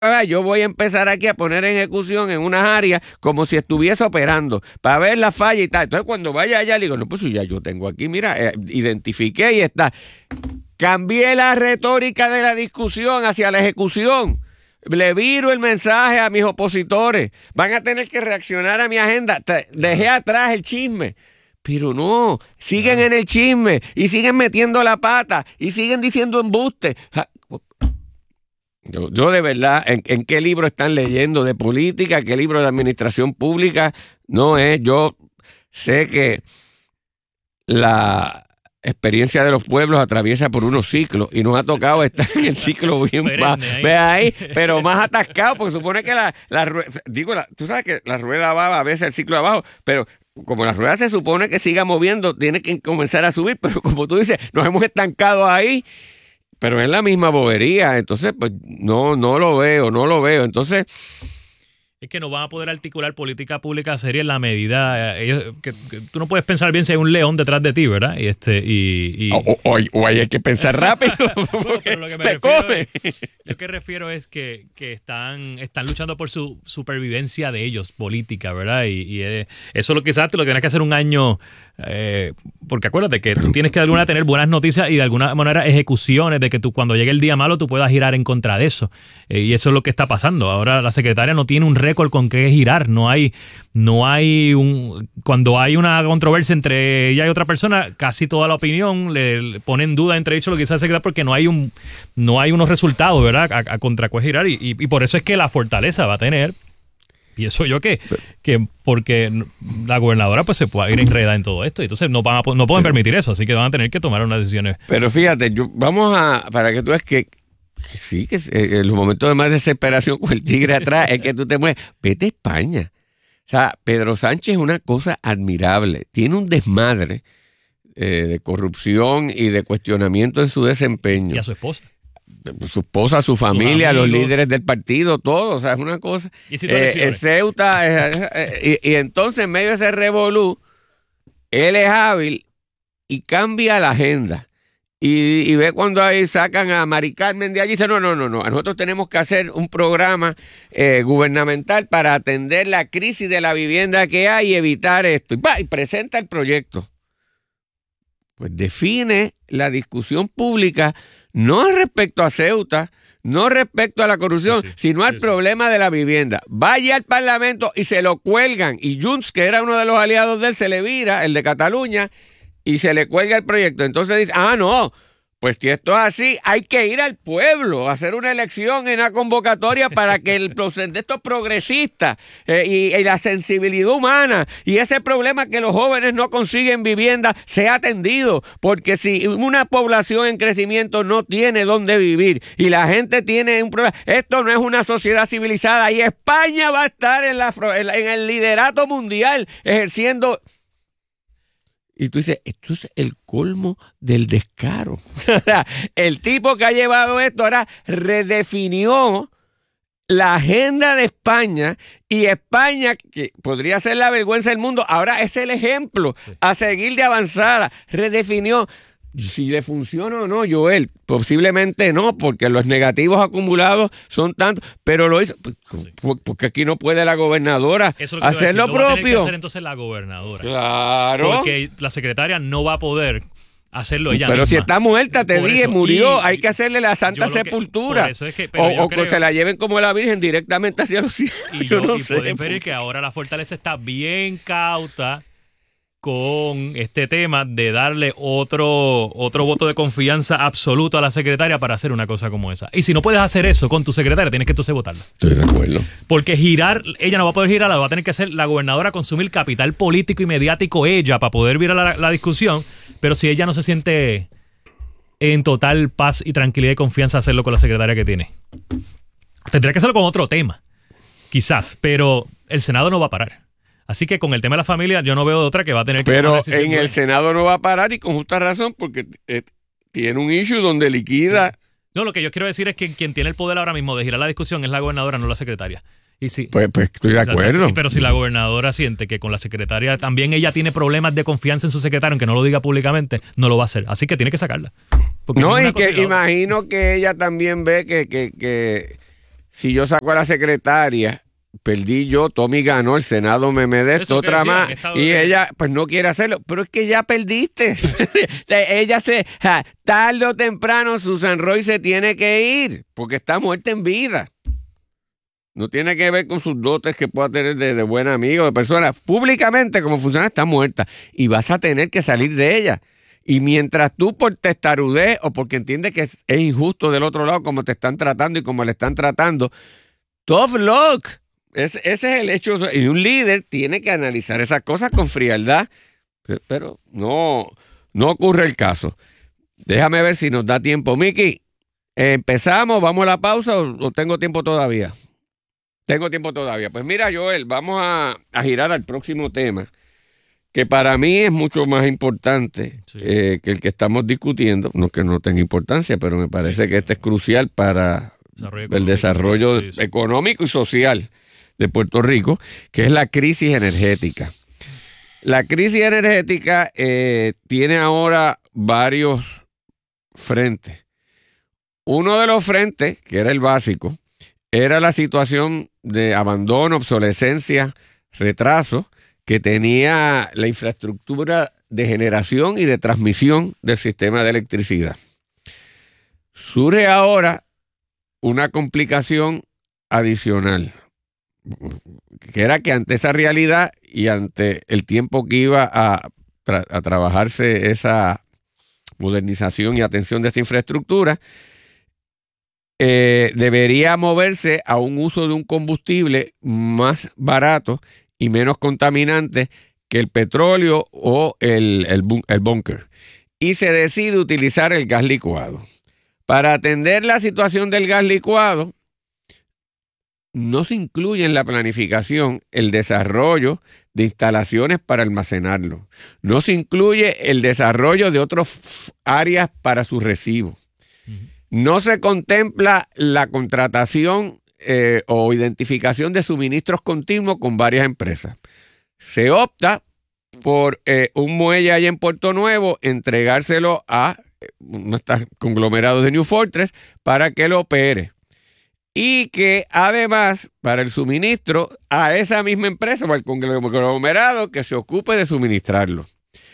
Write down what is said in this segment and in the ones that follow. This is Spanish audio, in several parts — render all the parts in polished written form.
yo voy a empezar aquí a poner en ejecución en unas áreas como si estuviese operando para ver la falla y tal. Entonces cuando vaya allá le digo, no, pues ya yo tengo aquí, mira, identifiqué y está. Cambié la retórica de la discusión hacia la ejecución. Le viro el mensaje a mis opositores. Van a tener que reaccionar a mi agenda. Dejé atrás el chisme. Pero no, siguen en el chisme y siguen metiendo la pata y siguen diciendo embustes. Yo de verdad, ¿en qué libro están leyendo de política? ¿Qué libro de administración pública? No es, yo sé que la experiencia de los pueblos atraviesa por unos ciclos y nos ha tocado estar en el ciclo bien bajo, ve ahí, pero más atascado, porque supone que tú sabes que la rueda va a veces el ciclo de abajo, pero como la rueda se supone que siga moviendo, tiene que comenzar a subir, pero como tú dices, nos hemos estancado ahí. Pero es la misma bobería, entonces pues no lo veo. Entonces es que no van a poder articular política pública seria en la medida. Que tú no puedes pensar bien si hay un león detrás de ti, ¿verdad? O hay que pensar rápido. Porque lo que se come. Lo que refiero es que están luchando por su supervivencia de ellos, política, ¿verdad? Y eso lo quizás te lo tienes que hacer un año. Porque acuérdate que tú tienes que de alguna tener buenas noticias y de alguna manera ejecuciones de que tú cuando llegue el día malo tú puedas girar en contra de eso. Y eso es lo que está pasando. Ahora la secretaria no tiene un récord con qué girar. Cuando hay una controversia entre ella y otra persona, casi toda la opinión le pone en duda entre ellos lo que dice la secretaria porque no hay unos resultados, ¿verdad? A contra qué girar. Y por eso es que la fortaleza va a tener. Pienso yo que porque la gobernadora pues se puede ir enredada en todo esto, entonces no pueden permitir eso, así que van a tener que tomar unas decisiones. Pero fíjate, para que tú veas que sí, que en los momentos de más desesperación con el tigre atrás, es que tú te mueves, vete a España. O sea, Pedro Sánchez es una cosa admirable, tiene un desmadre de corrupción y de cuestionamiento en su desempeño. Y a su esposa. Su familia, los líderes del partido, todo, o sea, es una cosa. ¿Y si Ceuta, y entonces en medio de ese revolú, él es hábil y cambia la agenda. Y ve cuando ahí sacan a Mari Carmen de allí y dice, no, nosotros tenemos que hacer un programa gubernamental para atender la crisis de la vivienda que hay y evitar esto. Y presenta el proyecto. Pues define la discusión pública no respecto a Ceuta, no respecto a la corrupción, sino al problema de la vivienda. Vaya al Parlamento y se lo cuelgan. Y Junts, que era uno de los aliados de él, se le vira, el de Cataluña, y se le cuelga el proyecto. Entonces dice, no, pues si esto es así, hay que ir al pueblo, a hacer una elección en una convocatoria para que de estos progresistas y la sensibilidad humana y ese problema que los jóvenes no consiguen vivienda sea atendido, porque si una población en crecimiento no tiene dónde vivir y la gente tiene un problema, esto no es una sociedad civilizada y España va a estar en el liderato mundial ejerciendo. Y tú dices, esto es el colmo del descaro. El tipo que ha llevado esto ahora redefinió la agenda de España y España, que podría ser la vergüenza del mundo, ahora es el ejemplo a seguir de avanzada. Redefinió. Si le funciona o no, Joel, posiblemente no, porque los negativos acumulados son tantos, pero lo hizo, porque aquí no puede la gobernadora hacer lo propio. Tiene que hacer entonces la gobernadora. Claro. Porque la secretaria no va a poder hacerlo ella pero misma. Si está muerta, te dije, murió, hay que hacerle la santa sepultura. O que se la lleven como la Virgen directamente hacia los cielos. Y puede inferir que ahora la fortaleza está bien cauta con este tema de darle otro voto de confianza absoluto a la secretaria para hacer una cosa como esa. Y si no puedes hacer eso con tu secretaria, tienes que entonces votarla. Estoy de acuerdo. Porque ella no va a poder girar, la va a tener que hacer la gobernadora, consumir capital político y mediático ella para poder virar la discusión, pero si ella no se siente en total paz y tranquilidad y confianza hacerlo con la secretaria que tiene, tendría que hacerlo con otro tema, quizás, pero el Senado no va a parar. Así que con el tema de la familia yo no veo otra que va a tener que... Pero en el Senado no va a parar y con justa razón porque tiene un issue donde liquida... Sí. No, lo que yo quiero decir es que quien tiene el poder ahora mismo de girar la discusión es la gobernadora, no la secretaria. Y si, pues estoy de acuerdo. Pero si la gobernadora siente que con la secretaria también ella tiene problemas de confianza en su secretario, aunque no lo diga públicamente, no lo va a hacer. Así que tiene que sacarla. No, y que imagino que ella también ve que si yo saco a la secretaria, perdí yo, Tommy ganó, el Senado me de esto, otra más, y ella pues no quiere hacerlo, pero es que ya perdiste. Ella tarde o temprano Susan Roy se tiene que ir, porque está muerta en vida. No tiene que ver con sus dotes que pueda tener de buen amigo, de persona. Públicamente, como funciona, está muerta. Y vas a tener que salir de ella. Y mientras tú por testarudez o porque entiendes que es injusto del otro lado como te están tratando y como le están tratando, tough luck. Ese es el hecho. Y un líder tiene que analizar esas cosas con frialdad. Pero no ocurre el caso. Déjame ver si nos da tiempo. Miki, ¿empezamos? ¿Vamos a la pausa o tengo tiempo todavía? Tengo tiempo todavía. Pues mira, Joel, vamos a girar al próximo tema, que para mí es mucho más importante que el que estamos discutiendo. No que no tenga importancia, pero me parece que este es crucial para el desarrollo económico y social de Puerto Rico, que es la crisis energética. La crisis energética tiene ahora varios frentes. Uno de los frentes, que era el básico, era la situación de abandono, obsolescencia, retraso que tenía la infraestructura de generación y de transmisión del sistema de electricidad. Surge ahora una complicación adicional, que era que ante esa realidad y ante el tiempo que iba a trabajarse esa modernización y atención de esa infraestructura, debería moverse a un uso de un combustible más barato y menos contaminante que el petróleo o el búnker. Y se decide utilizar el gas licuado. Para atender la situación del gas licuado, no se incluye en la planificación el desarrollo de instalaciones para almacenarlo. No se incluye el desarrollo de otras áreas para su recibo. No se contempla la contratación o identificación de suministros continuos con varias empresas. Se opta por un muelle allá en Puerto Nuevo, entregárselo a unos conglomerados de New Fortress para que lo opere. Y que además, para el suministro, a esa misma empresa o al conglomerado que se ocupe de suministrarlo.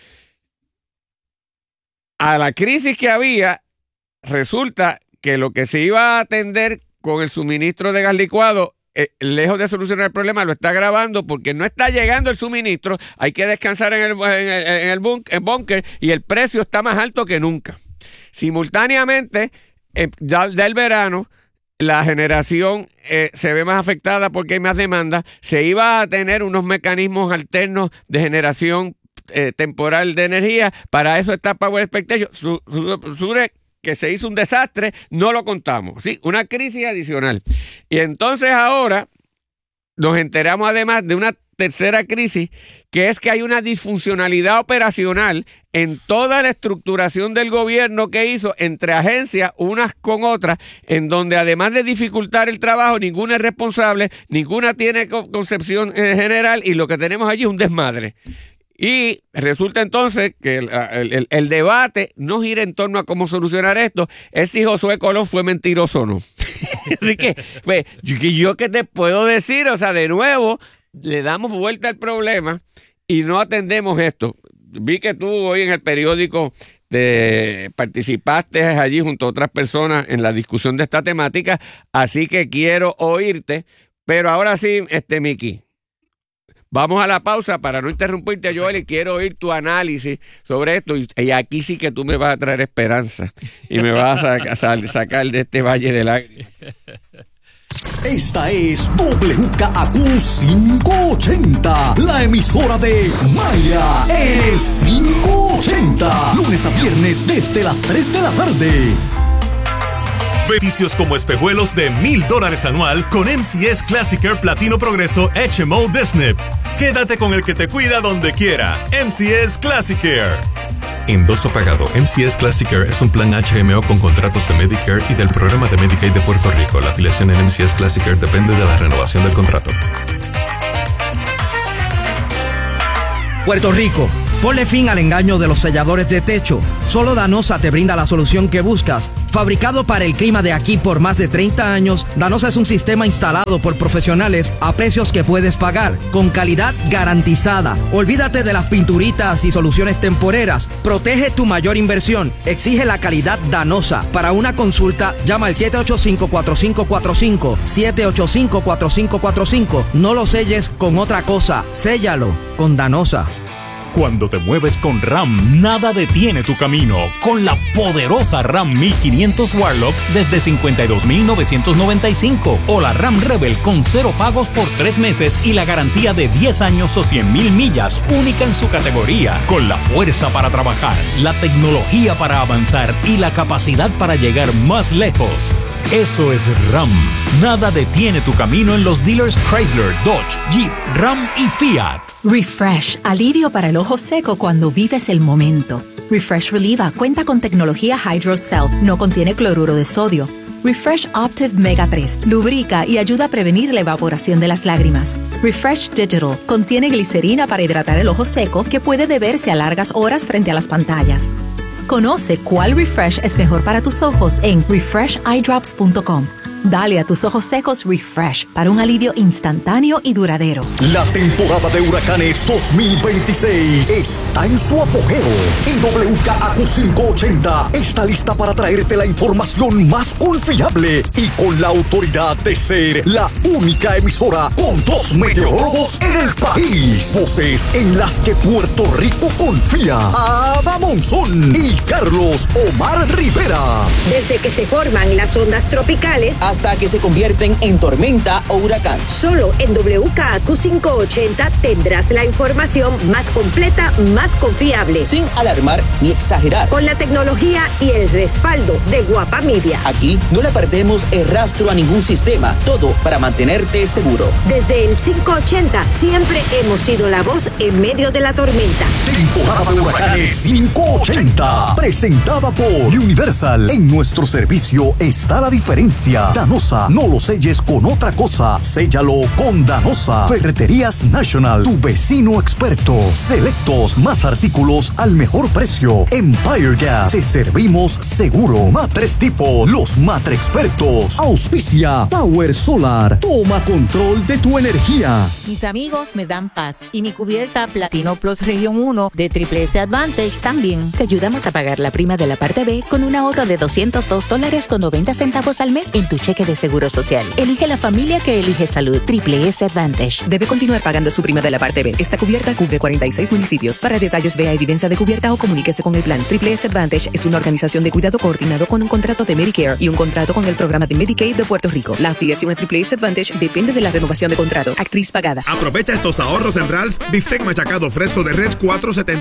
A la crisis que había, resulta que lo que se iba a atender con el suministro de gas licuado, lejos de solucionar el problema, lo está agravando porque no está llegando el suministro, hay que descansar en el búnker y el precio está más alto que nunca. Simultáneamente, ya del verano, la generación se ve más afectada porque hay más demanda. Se iba a tener unos mecanismos alternos de generación temporal de energía. Para eso está Power Expectation. Que se hizo un desastre, no lo contamos. Sí, una crisis adicional. Y entonces ahora nos enteramos además de una tercera crisis, que es que hay una disfuncionalidad operacional en toda la estructuración del gobierno que hizo entre agencias, unas con otras, en donde además de dificultar el trabajo, ninguna es responsable, ninguna tiene concepción general y lo que tenemos allí es un desmadre. Y resulta entonces que el debate no gira en torno a cómo solucionar esto, es si Josué Colón fue mentiroso o no. Así que, pues, yo qué te puedo decir, o sea, de nuevo, le damos vuelta al problema y no atendemos esto. Vi que tú hoy en el periódico participaste allí junto a otras personas en la discusión de esta temática, así que quiero oírte, pero ahora sí, Miki. Vamos a la pausa para no interrumpirte, Joel, y quiero oír tu análisis sobre esto. Y aquí sí que tú me vas a traer esperanza y me vas a sacar de este valle de lágrimas. Esta es WKAQ 580, la emisora de Maya, el 580, lunes a viernes desde las 3 de la tarde. Beneficios como espejuelos de $1,000 anual con MCS Classic Care Platino Progreso HMO de SNP. Quédate con el que te cuida donde quiera. MCS Classic Care. Endoso pagado. MCS Classic Care es un plan HMO con contratos de Medicare y del programa de Medicaid de Puerto Rico. La afiliación en MCS Classic Care depende de la renovación del contrato. Puerto Rico, Ponle fin al engaño de los selladores de techo. Solo Danosa te brinda la solución que buscas. Fabricado para el clima de aquí por más de 30 años, Danosa es un sistema instalado por profesionales a precios que puedes pagar, con calidad garantizada. Olvídate de las pinturitas y soluciones temporeras. Protege tu mayor inversión. Exige la calidad Danosa. Para una consulta, llama al 785-4545. 785-4545. No lo selles con otra cosa. Séllalo con Danosa. Cuando te mueves con RAM, nada detiene tu camino. Con la poderosa RAM 1500 Warlock desde $52,995 o la RAM Rebel con 0 pagos por 3 meses y la garantía de 10 años o 100,000 millas, única en su categoría. Con la fuerza para trabajar, la tecnología para avanzar y la capacidad para llegar más lejos. Eso es RAM. Nada detiene tu camino en los dealers Chrysler, Dodge, Jeep, Ram y Fiat. Refresh, alivio para el ojo seco cuando vives el momento. Refresh Relieva cuenta con tecnología Hydrocell, no contiene cloruro de sodio. Refresh Optive Mega 3 lubrica y ayuda a prevenir la evaporación de las lágrimas. Refresh Digital contiene glicerina para hidratar el ojo seco que puede deberse a largas horas frente a las pantallas. Conoce cuál Refresh es mejor para tus ojos en refresheyedrops.com. Dale a tus ojos secos Refresh para un alivio instantáneo y duradero. La temporada de huracanes 2026 está en su apogeo y WKAQ 580 está lista para traerte la información más confiable y con la autoridad de ser la única emisora con 2 meteorólogos en el país. Voces en las que Puerto Rico confía. Ada Monzón y Carlos Omar Rivera. Desde que se forman las ondas tropicales hasta que se convierten en tormenta o huracán. Solo en WKAQ 580 tendrás la información más completa, más confiable. Sin alarmar ni exagerar. Con la tecnología y el respaldo de Guapa Media. Aquí no le perdemos el rastro a ningún sistema. Todo para mantenerte seguro. Desde el 580 siempre hemos sido la voz en medio de la tormenta. Temporada de huracanes 580. Presentada por Universal. En nuestro servicio está la diferencia. Danosa, no lo selles con otra cosa. Séllalo con Danosa. Ferreterías National, tu vecino experto. Selectos, más artículos al mejor precio. Empire Gas, te servimos seguro. Matres Tipo, los matre expertos. Auspicia Power Solar. Toma control de tu energía. Mis amigos me dan paz y mi cubierta Platino Plus Región 1 de Triple S Advantage también. Te ayudamos a pagar la prima de la parte B con un ahorro de $202.90 al mes en tu cheque de seguro social. Elige la familia que elige salud. Triple S Advantage. Debe continuar pagando su prima de la parte B. Esta cubierta cubre 46 municipios. Para detalles, vea evidencia de cubierta o comuníquese con el plan. Triple S Advantage es una organización de cuidado coordinado con un contrato de Medicare y un contrato con el programa de Medicaid de Puerto Rico. La afiliación a Triple S Advantage depende de la renovación de contrato. Actriz pagada. Aprovecha estos ahorros en Ralph. Bistec machacado fresco de res $4.70